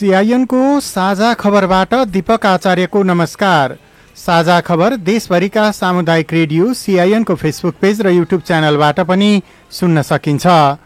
सीआईएनको साझा खबरबाट दीपक आचार्यको नमस्कार। साझा खबर देशभरिका सामुदायिक रेडियो सीआईएनको फेसबुक पेज र युट्युब च्यानलबाट पनि सुन्न सकिन्छ।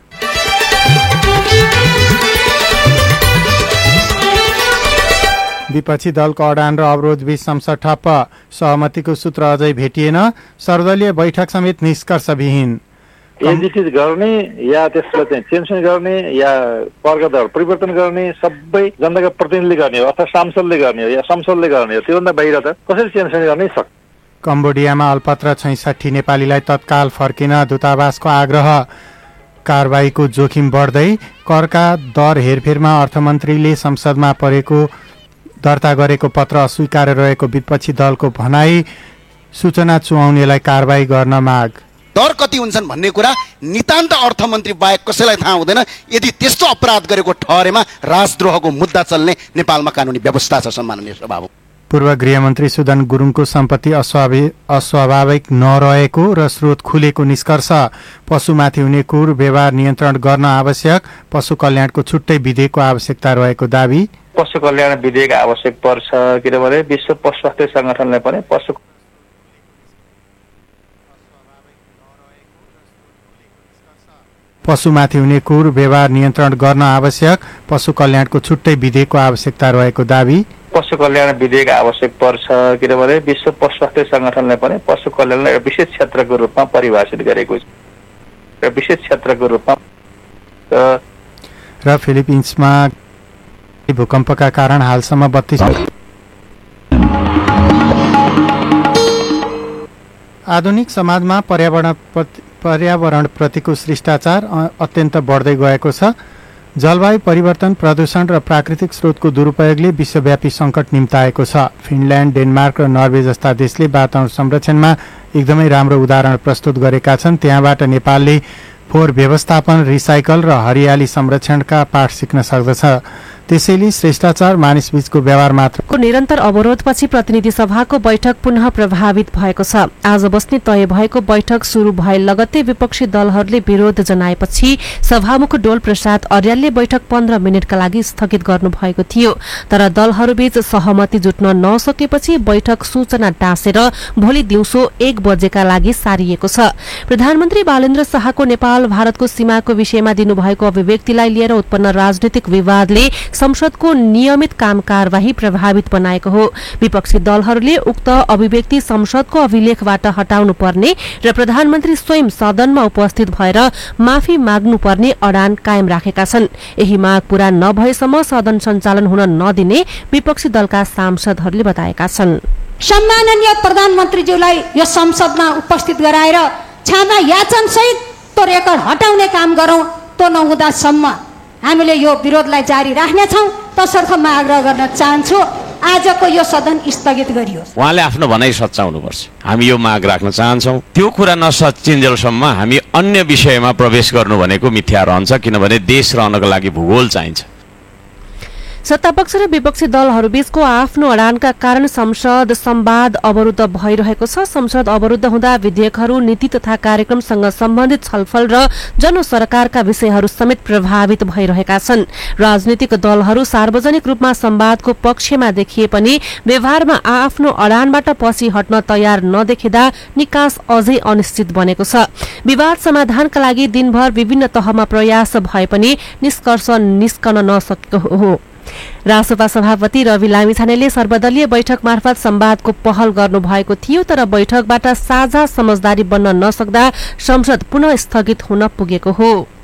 विपक्षी दलको अडान र अवरोधबीच संसद ठप्प, सहमतिको सूत्र अझै भेटिएन, सर्वदलीय बैठक समेत निष्कर्षविहीन। एजिटेट गर्ने या त्यसलाई चाहिँ चेन्ज गर्ने या वर्गदर परिवर्तन गर्ने सबै जनताका प्रतिनिधिले गर्ने हो अथवा सांसदले गर्ने हो या संसदले गर्ने हो, त्योभन्दा बाहिर त कसरी चेन्ज गर्नै सक्छ। कम्बोडियामा अल्पत्र 66 नेपालीलाई तत्काल फर्किन दूतावासको आग्रह, कारबाहीको जोखिम बढ्दै, करका दर हेरफेरमा अर्थमन्त्रीले संसदमा दर्ता गरेको पत्र अस्वीकार रहेको विपक्षी दलको भनाई, सूचना चुहाउनेलाई कारबाही गर्न माग। दर कति हुन्छन् भन्ने कुरा नितान्त अर्थमन्त्री बाहेक कसैलाई थाहा हुँदैन। यदि त्यस्तो अपराध गरेको ठहरेमा राजद्रोहको मुद्दा चल्ने नेपालमा कानुनी व्यवस्था छ। सम्माननीय सभामुख, पूर्व गृहमन्त्री सुदन गुरुङको सम्पत्ति अस्वाभाविक नरहेको र स्रोत खुलेको निष्कर्ष, पशुमाथि हुने क्रूर व्यवहार नियन्त्रण गर्न आवश्यक, पशु कल्याणको छुट्टै विधेयकको आवश्यकता रहेको दावी। पशु कल्याण विधेयक आवश्यक पर्छ किनभने विश्व पशु स्वास्थ्य संगठनले पनि पशुमाथि हुने क्रूर व्यवहार नियन्त्रण गर्न आवश्यक, पशु कल्याणको छुट्टै विधेयकको आवश्यकता रहेको दावी। पशु कल्याण विधेयक आवश्यक पर्छ किनभने विश्व पशु स्वास्थ्य संगठनले पनि पशु कल्याणलाई एउटा विशेष क्षेत्रको रूपमा परिभाषित गरेको छ। र विशेष क्षेत्रको रूपमा र फिलिपिन्समा भूकम्पका कारण हालसम्म 32 आधुनिक समाजमा पर्यावरण प्रतिको शिष्टाचार अत्यन्त बढ्दै गएको छ। जलवायु परिवर्तन, प्रदूषण र प्राकृतिक स्रोतको दुरुपयोगले विश्वव्यापी सङ्कट निम्ताएको छ। फिनल्यान्ड, डेनमार्क र नर्वे जस्ता देशले वातावरण संरक्षणमा एकदमै राम्रो उदाहरण प्रस्तुत गरेका छन्। त्यहाँबाट नेपालले फोहोर व्यवस्थापन, रिसाइकल र हरियाली संरक्षणका पाठ सिक्न सक्दछ। त्यसैले श्रेष्ठाचार मानिसबीचको व्यवहार मात्रको निरन्तर अवरोधपछि प्रतिनिधि सभाको बैठक पुनः प्रभावित भएको छ। आज बस्ने तय भएको बैठक सुरु भए लगत्तै विपक्षी दलहरूले विरोध जनाएपछि सभामुख डोल प्रसाद अर्यालले बैठक 15 मिनटका लागि स्थगित गर्नुभएको थियो। तर दलहरूबीच सहमति जुट्न नसकेपछि बैठक सूचना टाँसेर भोलि दिउँसो 1 बजेका लागि सारिएको छ। प्रधानमन्त्री बालेन्द्र शाहको नेपाल भारतको सीमाको विषयमा दिनुभएको अभिव्यक्तिलाई लिएर उत्पन्न राजनीतिक विवादले संसदको नियमित काम कारवाही प्रभावित बनाएको हो। विपक्षी दलहरूले उक्त अभिव्यक्ति संसदको अभिलेखबाट हटाउनु पर्ने र प्रधानमन्त्री स्वयं सदनमा उपस्थित भएर माफी माग्नुपर्ने अडान कायम राखेका छन्। यही माग पूरा नभएसम्म सदन सञ्चालन हुन नदिने विपक्षी दलका सांसदहरूले बताएका छन्। सम्माननीय प्रधानमन्त्रीज्यूलाई यो संसदमा उपस्थित गराएर क्षमा याचन सहित तो रेकर्ड हटाउने काम गरौं। तो नहुँदासम्म हामीले यो विरोधलाई जारी राख्नेछौँ। तसर्थ म आग्रह गर्न चाहन्छु आजको यो सदन स्थगित गरियोस्। उहाँले आफ्नो भनाइ सच्याउनुपर्छ। हामी यो माग राख्न चाहन्छौँ। त्यो कुरा नसचिन्जेलसम्म हामी अन्य विषयमा प्रवेश गर्नु भनेको मिथ्या रहन्छ, किनभने देश रहनको लागि भूगोल चाहिन्छ। सत्तापक्ष र विपक्षी दलहरूबीचको आफ्नो अडानका कारण संसद संवाद अवरुद्ध भइरहेको छ। संसद अवरुद्ध हुँदा विधेयकहरू, नीति तथा कार्यक्रमसँग सम्बन्धित छलफल र जनसरकारका विषयहरू समेत प्रभावित भइरहेका छन्। राजनीतिक दलहरू सार्वजनिक रूपमा संवादको पक्षमा देखिए पनि व्यवहारमा आफ्नो अडानबाट पछि हट्न तयार नदेखिँदा निकास अझै अनिश्चित बनेको छ। विवाद समाधानका लागि दिनभर विभिन्न तहमा प्रयास भए पनि निष्कर्ष निस्कन नसकेको हो। रासपा सभापति रवि लामिछानेले सर्वदलीय बैठक मार्फत संवादको पहल गर्नुभएको थियो, तर बैठकबाट साझा समझदारी बन्न नसक्दा संसद पुनः स्थगित हुन पुगेको हो।